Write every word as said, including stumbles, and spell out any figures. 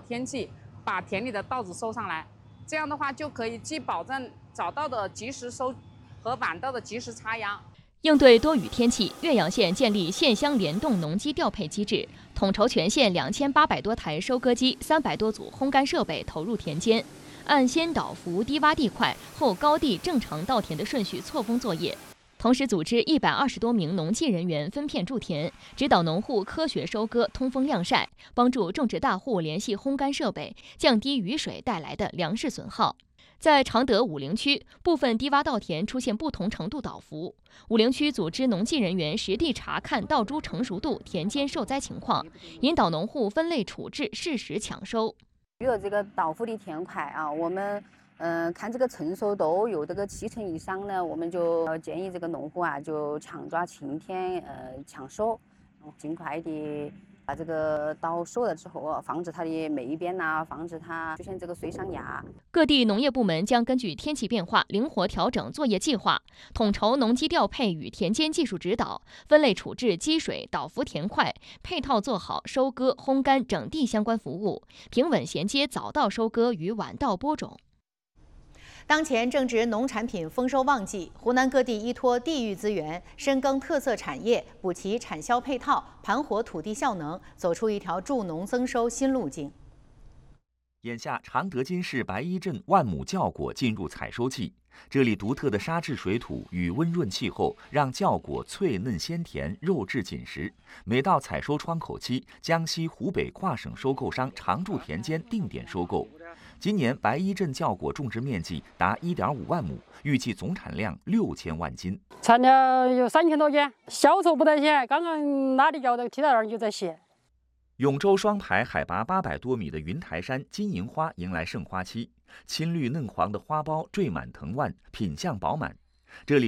天气把田里的稻子收上来，这样的话就可以既保证早稻的及时收和晚稻的及时插秧。 应对多雨天气，岳阳县建立县乡联动农机调配机制，统筹全县两千八百多台收割机、三百多组烘干设备投入田间，按先导扶低洼地块后高地正常稻田的顺序错峰作业。同时组织一百二十多名农技人员分片驻田，指导农户科学收割、通风晾晒，帮助种植大户联系烘干设备，降低雨水带来的粮食损耗。在常德武陵区，部分低洼稻田出现不同程度倒伏，武陵区组织农技人员实地查看稻株成熟度、田间受灾情况，引导农户分类处置，适时抢收。 遇到这个倒伏的田块啊，我们嗯、呃、看这个成熟度有这个七成以上呢，我们就建议这个农户啊就强抓晴天呃抢收，尽快的把这个稻收了之后啊，防止它的霉变呐、啊，防止它出现这个穗上芽。 各地农业部门将根据天气变化灵活调整作业计划，统筹农机调配与田间技术指导，分类处置积水倒伏田块，配套做好收割、烘干、整地相关服务，平稳衔接早稻收割与晚稻播种。 当前正值农产品丰收旺季，湖南各地依托地域资源，深耕特色产业，补齐产销配套，盘活土地效能，走出一条助农增收新路径。 眼下，常德金市白衣镇万亩酵果进入采收季，这里独特的沙质水土与温润气候，让酵果脆嫩鲜甜，肉质紧实。每到采收窗口期，江西、湖北跨省收购商常驻田间定点收购。今年白衣镇酵果种植面积达一点五万亩，预计总产量六千万斤， 产量有三千多斤，销售不得闲。刚刚拉的胶的踢到那儿就在写。 永州双排海拔八百多米的云台山金银花迎来盛花期，青绿嫩黄的花苞缀满藤蔓，品相饱满。这里